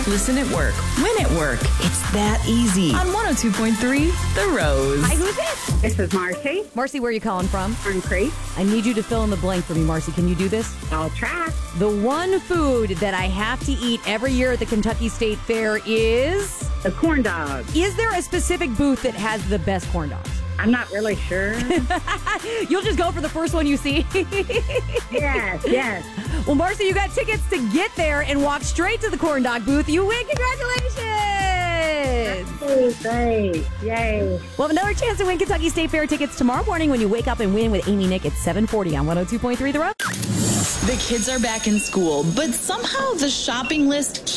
Listen at work. Win at work. It's that easy. On 102.3 The Rose. Hi, who's this? This is Marcy Marcy, where are you calling from? from Crete. I need you to fill in the blank for me, Marcy. Can you do this? I'll try. The one food that I have to eat every year at the Kentucky State Fair is... The corn dog. Is there a specific booth that has the best corn dogs? I'm not really sure. You'll just go for the first one you see? Yes. Well, Marcy, you got tickets to get there and walk straight to the corn dog booth. You win. Congratulations! Oh, great. Yay. We'll have another chance to win Kentucky State Fair tickets tomorrow morning when you wake up and win with Amy Nick at 7:40 on 102.3 The Road. The kids are back in school, but somehow the shopping list